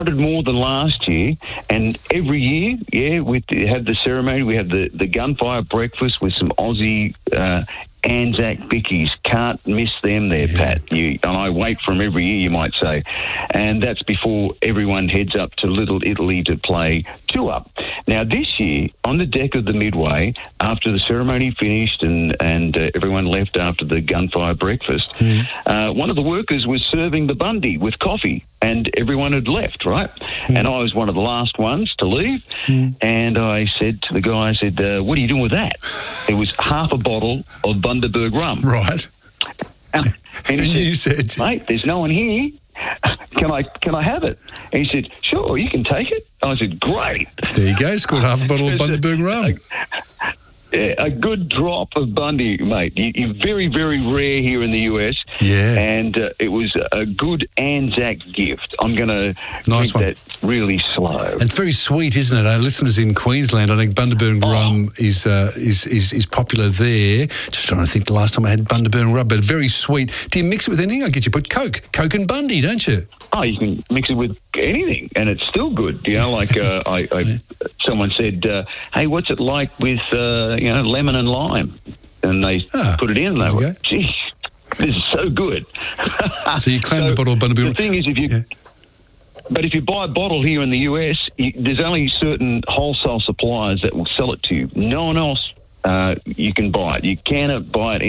more than last year, and every year, we have the ceremony. We have the gunfire breakfast with some Aussie Anzac bickies. Can't miss them there, Pat. And I wait for them every year, you might say. And that's before everyone heads up to Little Italy to play Two Up. Now, this year, on the deck of the Midway, after the ceremony finished and everyone left after the gunfire breakfast, one of the workers was serving the Bundy with coffee, and everyone had left, right? And I was one of the last ones to leave, and I said to the guy, what are you doing with that? It was half a bottle of Bundaberg rum. Right. And he said, mate, there's no one here. Can I have it? And he said, sure, you can take it. I said, great. There you go, scored half a bottle of Bundaberg rum. A good drop of Bundy, mate. You're very, very rare here in the US. Yeah. And it was a good Anzac gift. I'm going to drink that really slow. And it's very sweet, isn't it? Our listeners in Queensland, I think Bundaberg rum is popular there. Just trying to think the last time I had Bundaberg rum, but very sweet. Do you mix it with anything? I get you put Coke and Bundy, don't you? Oh, you can mix it with anything, and it's still good. You know, like someone said, "Hey, what's it like with lemon and lime?" And they put it in, and they went, "Geez, this is so good." So you claim the bottle of Bundaberg. The thing is, but if you buy a bottle here in the US, there's only certain wholesale suppliers that will sell it to you. No one else you can buy it. You cannot buy it